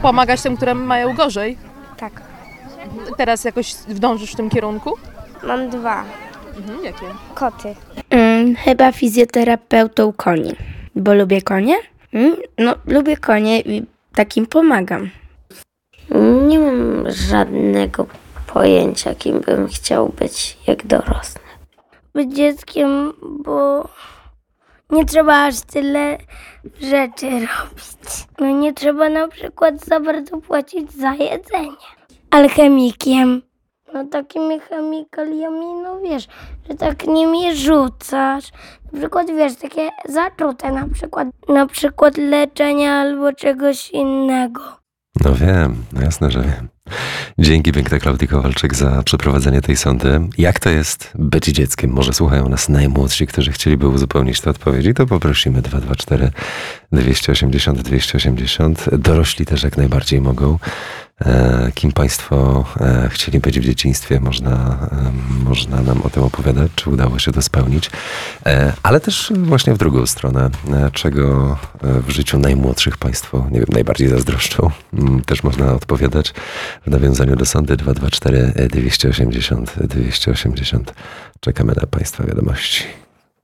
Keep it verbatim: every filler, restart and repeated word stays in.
pomagać tym, które mają gorzej. Tak. Teraz jakoś dążysz w tym kierunku? Mam dwa. Mhm, jakie? Koty. Mm, chyba fizjoterapeutą koni, bo lubię konie. Mm, no, lubię konie i takim pomagam. Nie mam żadnego pojęcia, kim bym chciał być, jak dorosnę. Być dzieckiem, bo nie trzeba aż tyle rzeczy robić. No nie trzeba na przykład za bardzo płacić za jedzenie. Alchemikiem. No takimi chemikaliami, no wiesz, że tak nimi rzucasz. Na przykład wiesz, takie zatrute na przykład, na przykład leczenia albo czegoś innego. No wiem, no jasne, że wiem. Dzięki piękna Klaudii Kowalczyk za przeprowadzenie tej sondy. Jak to jest być dzieckiem? Może słuchają nas najmłodsi, którzy chcieliby uzupełnić te odpowiedzi, to poprosimy dwa dwa cztery dwieście osiemdziesiąt dwieście osiemdziesiąt. Dorośli też jak najbardziej mogą. E, kim Państwo e, chcieli być w dzieciństwie? Można, e, można nam o tym opowiadać, czy udało się to spełnić. E, ale też właśnie w drugą stronę, e, czego w życiu najmłodszych Państwo, nie wiem, najbardziej zazdroszczą. Mm, też można odpowiadać w nawiązaniu do sądy dwa dwa cztery dwieście osiemdziesiąt dwieście osiemdziesiąt. Czekamy na Państwa wiadomości.